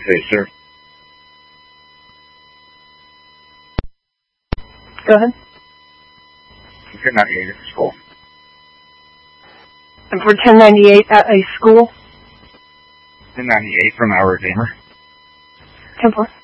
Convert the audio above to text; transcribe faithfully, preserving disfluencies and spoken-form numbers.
Hey, sir. Go ahead. ten ninety-eight at the school. And for ten ninety-eight at a school? ten ninety-eight from our Redeemer. ten four.